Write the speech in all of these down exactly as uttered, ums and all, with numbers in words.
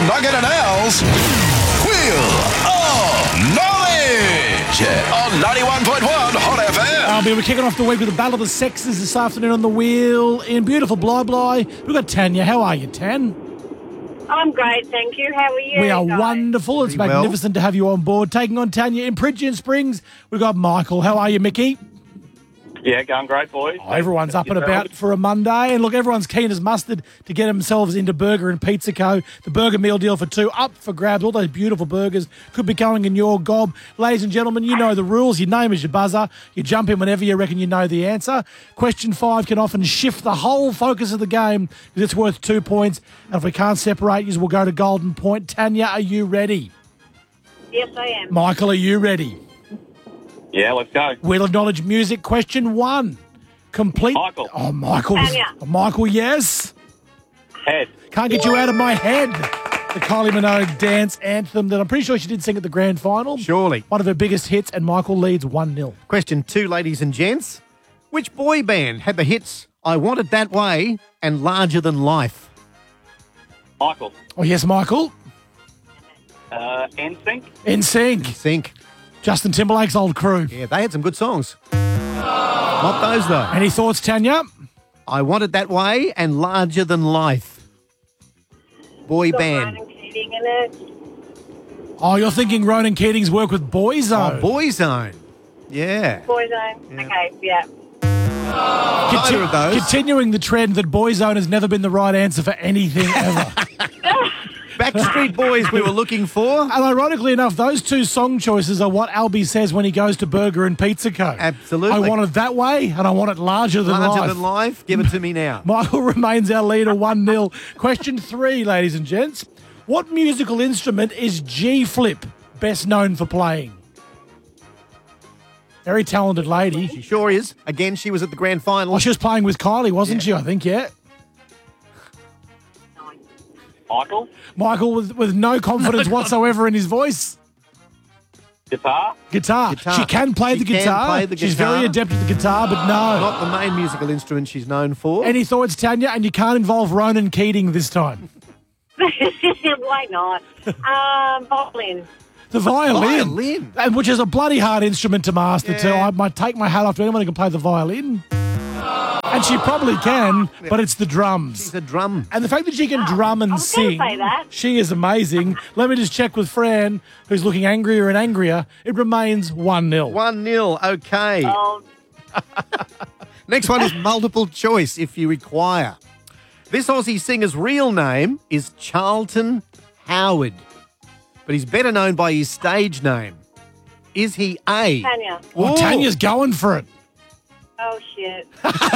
Nugget and Al's Wheel of Knowledge on ninety-one point one Hot F M. I'll be we're kicking off the week with the Battle of the Sexes this afternoon on the wheel in beautiful Bly Bly. We've got Tanya. How are you, Tan? I'm great, thank you. How are you? We are guys? wonderful. It's Pretty well. magnificent to have you on board. Taking on Tanya in Pridgeon Springs, we've got Michael. How are you, Mickey? Yeah, going great, boys. Oh, everyone's up and about for a Monday. And look, everyone's keen as mustard to get themselves into Burger and Pizza Co. The burger meal deal for two up for grabs. All those beautiful burgers could be going in your gob. Ladies and gentlemen, you know the rules. Your name is your buzzer. You jump in whenever you reckon you know the answer. Question five can often shift the whole focus of the game because it's worth two points. And if we can't separate you, we'll go to golden point. Tanya, are you ready? Yes, I am. Michael, are you ready? Yeah, let's go. Wheel of Knowledge music. Question one. Complete. Michael. Oh, Michael. Tanya. Michael, yes. Head. Can't get you out of my head. The Kylie Minogue dance anthem that I'm pretty sure she did sing at the grand final. Surely. One of her biggest hits, and Michael leads one nil. Question two, ladies and gents. Which boy band had the hits I Want It That Way and Larger Than Life? Michael. Oh, yes, Michael. Uh, N Sync. N Sync. Think. Justin Timberlake's old crew. Yeah, they had some good songs. Not those, though. Any thoughts, Tanya? I Want It That Way and Larger Than Life. Boy Got band. Ronan Keating in it. Oh, you're thinking Ronan Keating's work with Oh, Boyzone. Boyzone. Yeah. Boyzone. Okay, yeah. Either of those. Continuing the trend that Boyzone has never been the right answer for anything ever. Backstreet Boys we were looking for. And ironically enough, those two song choices are what Albie says when he goes to Burger and Pizza Co. Absolutely. I want it that way, and I want it larger than Larger life. Than Life. Give it to me now. Michael remains our leader, one nil. Question three, ladies and gents. What musical instrument is G-Flip best known for playing? Very talented lady. She sure is. Again, she was at the grand final. Oh, she was playing with Kylie, wasn't Yeah. she? I think, yeah. Michael. Michael with, with no confidence whatsoever in his voice. Guitar. Guitar. Guitar. She can play She the can guitar. play the She's guitar. very adept at the guitar, but no. Not the main musical instrument she's known for. Any thoughts, Tanya? And you can't involve Ronan Keating this time. Why not? Um, violin. The violin. Violin. And which is a bloody hard instrument to master too. Yeah. I might take my hat off to anyone who can play the violin. And she probably can, but it's the drums. She's a drum. And the fact that she can drum and I was gonna sing, say that. she is amazing. Let me just check with Fran, who's looking angrier and angrier. It remains one nil. one nil. Okay. Oh, Next one is multiple choice if you require. This Aussie singer's real name is Charlton Howard, but he's better known by his stage name. Is he A? Tanya. Oh, Ooh. Tanya's going for it. Oh, shit.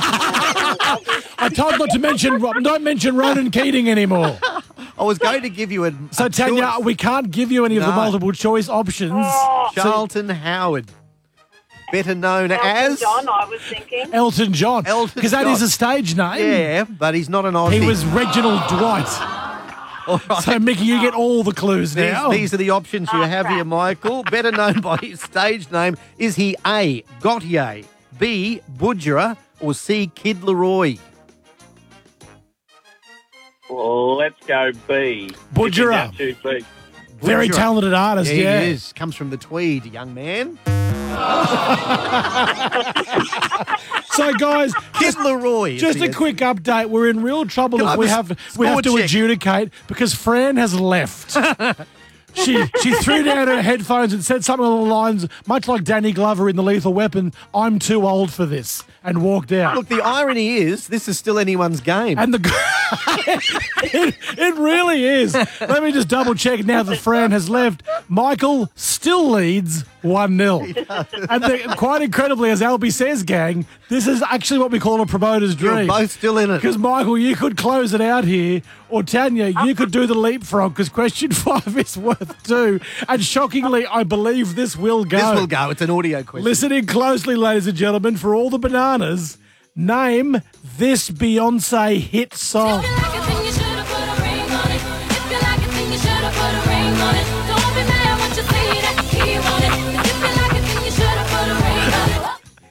I told not to mention, don't mention Ronan Keating anymore. I was going to give you a So, a Tanya, choice. we can't give you any of the No. multiple choice options. Oh, Charlton Howard, better known Elton as John, I was thinking. Elton John. Elton Because that John. is a stage name. Yeah, but he's not an Aussie. He was Reginald Dwight. All right. So, Mickey, you get all the clues These, now. these are the options you Oh, have crap. here, Michael. Better known by his stage name. Is he A, Gautier, B, Budgerah, or C, Kid Leroy? Well, let's go B. Budgerah. Choose B. Very Budgerah. talented artist, Yeah, yeah. he is. Comes from the Tweed, young man. So, guys, Kid Leroy. is just the a quick update. We're in real trouble Can I if we have have a we have to score check? adjudicate because Fran has left. She she threw down her headphones and said something along the lines, much like Danny Glover in The Lethal Weapon, "I'm too old for this," and walked out. Look, the irony is this is still anyone's game. And the it, it really is. Let me just double check now that Fran has left. Michael still leads one nil. And the, quite incredibly, as Albie says, gang, this is actually what we call a promoter's You're dream. both still in it. Because, Michael, you could close it out here, or Tanya, you could do the leapfrog, because question five is worth two. And shockingly, I believe this will go. This will go. It's an audio question. Listen in closely, ladies and gentlemen, for all the bananas. Name this Beyonce hit song.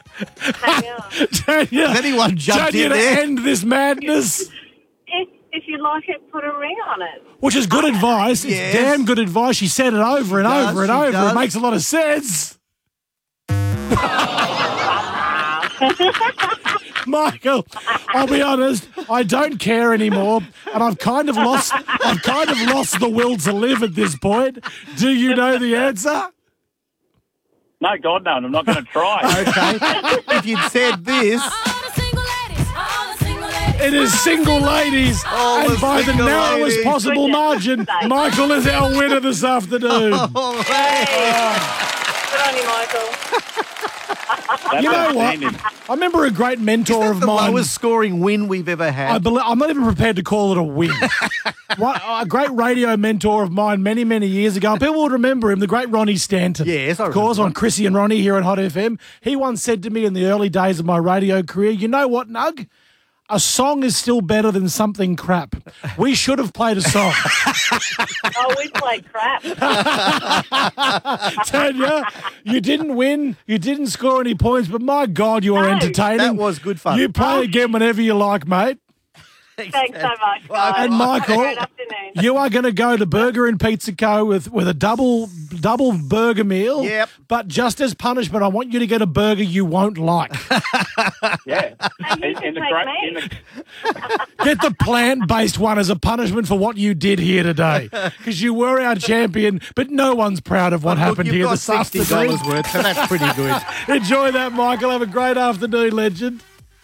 Tanya. Tanya, Has anyone jumped Tanya, in to there? end this madness. If, if you you like it, put a ring on it. Which is good advice. It's Yes. damn good advice. She said it over and does, over and she over. does. It makes a lot of sense. Michael, I'll be honest, I don't care anymore, and I've kind of lost I've kind of lost the will to live at this point. Do you know the answer? No, God, no, I'm not going to try. Okay. If you'd said this, It is single ladies, All and the by the single narrowest ladies. possible margin, Michael is our winner this afternoon. oh, hey. Good on you, Michael. That's You know what? outstanding. I remember a great mentor of the mine. lowest scoring win we've ever had. I believe, I'm not even prepared to call it a win. One- a great radio mentor of mine many, many years ago, and people would remember him, the great Ronnie Stanton. Yes, I Of course, remember. on Chrissy and Ronnie here on Hot F M. He once said to me in the early days of my radio career, you know what, Nug? A song is still better than something crap. We should have played a song. Oh, we played crap. Tanya, you didn't win. You didn't score any points, but my God, you were No. entertaining. That was good fun. You play again whenever you like, mate. Thanks so much, guys. And Michael, Great afternoon. you are going to go to Burger and Pizza Co. with, with a double double burger meal. Yep. But just as punishment, I want you to get a burger you won't like. Yeah. And you In, can in the take great, me. in the, Get the plant-based one as a punishment for what you did here today. Because you were our champion, but no one's proud of what Look, happened you've here got this sixty afternoon. dollars worth, so that's pretty good. Enjoy that, Michael. Have a great afternoon, legend.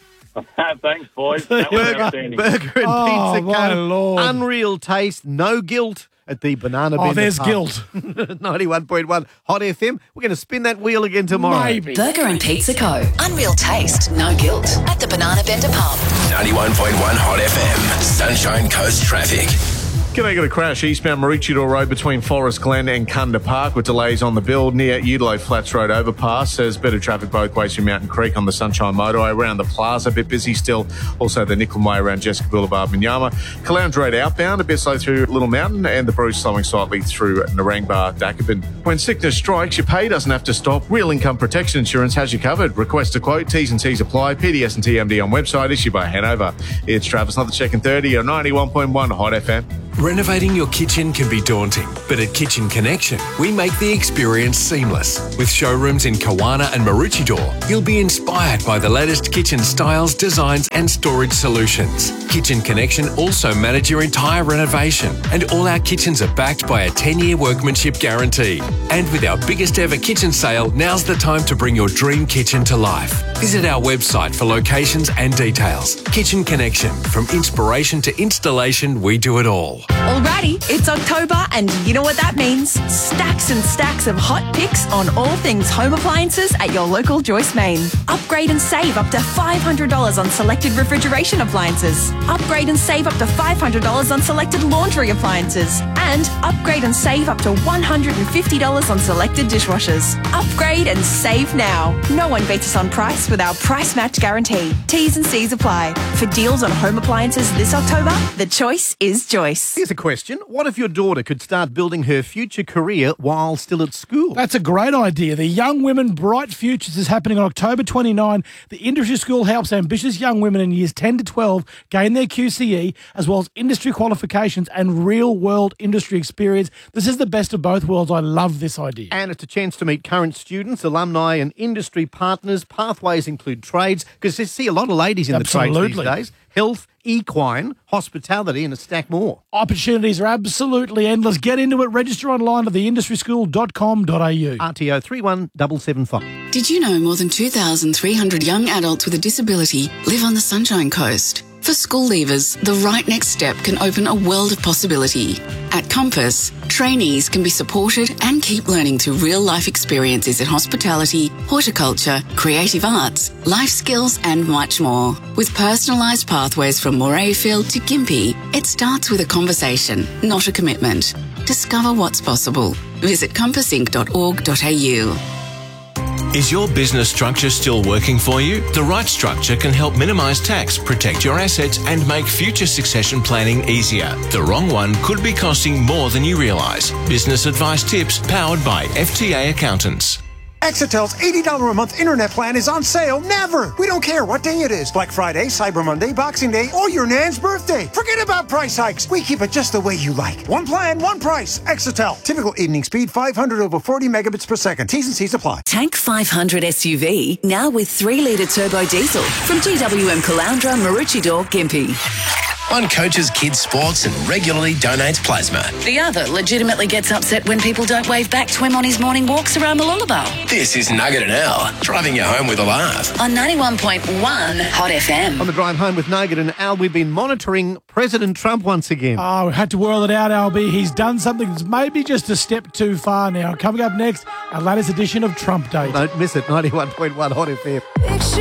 thanks, boys. That was Burger- outstanding. Burger and Oh, Pizza my Co. Lord. Unreal taste, no guilt at the Banana Oh, Bender there's pub. guilt. ninety-one point one Hot F M. We're going to spin that wheel again tomorrow. Maybe. Burger and Pizza Co. Unreal taste, no guilt. At the Banana Bender Pub. ninety-one point one Hot F M. Sunshine Coast traffic. G'day, got a crash eastbound Maroochydore Road between Forest Glen and Kunda Park with delays on the build near Udalo Flats Road overpass. There's better traffic both ways from Mountain Creek on the Sunshine Motorway. Around the plaza, a bit busy still. Also the Nickel Way around Jessica Boulevard, Minyama. Calounge Road outbound, a bit slow through Little Mountain, and the Bruce slowing slightly through Narangba, Dakabin. When sickness strikes, your pay doesn't have to stop. Real Income Protection Insurance has you covered. Request a quote, T's and C's apply. P D S and T M D on website, issued by Hanover. It's Travis, not the check in thirty or ninety-one point one Hot F M. Renovating your kitchen can be daunting, but at Kitchen Connection, we make the experience seamless. With showrooms in Kawana and Maroochydore, you'll be inspired by the latest kitchen styles, designs and storage solutions. Kitchen Connection also manage your entire renovation, and all our kitchens are backed by a ten-year workmanship guarantee. And with our biggest ever kitchen sale, now's the time to bring your dream kitchen to life. Visit our website for locations and details. Kitchen Connection, from inspiration to installation, we do it all. Alrighty, it's October and you know what that means. Stacks and stacks of hot picks on all things home appliances at your local Joyce Main. Upgrade and save up to five hundred dollars on selected refrigeration appliances. Upgrade and save up to five hundred dollars on selected laundry appliances. And upgrade and save up to one hundred fifty dollars on selected dishwashers. Upgrade and save now. No one beats us on price with our price match guarantee. T's and C's apply. For deals on home appliances this October, the choice is Joyce. Here's a question. What if your daughter could start building her future career while still at school? That's a great idea. The Young Women Bright Futures is happening on October twenty-ninth. The Industry School helps ambitious young women in years ten to twelve gain their Q C E, as well as industry qualifications and real-world industry experience. This is the best of both worlds. I love this idea. And it's a chance to meet current students, alumni and industry partners. Pathways include trades, because you see a lot of ladies in the trades Absolutely. these days. Health, equine, hospitality and a stack more. Opportunities are absolutely endless. Get into it. Register online at the industry school dot com dot a u. R T O three one seven seven five. Did you know more than two thousand three hundred young adults with a disability live on the Sunshine Coast? For school leavers, the right next step can open a world of possibility. At Compass, trainees can be supported and keep learning through real-life experiences in hospitality, horticulture, creative arts, life skills and much more. With personalised pathways from Morayfield to Gympie, it starts with a conversation, not a commitment. Discover what's possible. Visit compass inc dot org dot a u. Is your business structure still working for you? The right structure can help minimise tax, protect your assets and make future succession planning easier. The wrong one could be costing more than you realise. Business advice tips powered by F T A Accountants. Exitel's eighty dollars a month internet plan is on sale never. We don't care what day it is. Black Friday, Cyber Monday, Boxing Day, or your Nan's birthday. Forget about price hikes. We keep it just the way you like. One plan, one price. Exitel. Typical evening speed five hundred over forty megabits per second. T's and C's apply. Tank five hundred S U V, now with three litre turbo diesel from G W M Caloundra, Maroochydore, Gympie. One coaches kids' sports and regularly donates plasma. The other legitimately gets upset when people don't wave back to him on his morning walks around the Lullaby. This is Nugget and Al, driving you home with a laugh. On ninety-one point one Hot F M. On the drive home with Nugget and Al, we've been monitoring President Trump once again. Oh, we had to whirl it out, L B. He's done something that's maybe just a step too far now. Coming up next, our latest edition of Trump Date. Don't miss it, ninety-one point one Hot F M.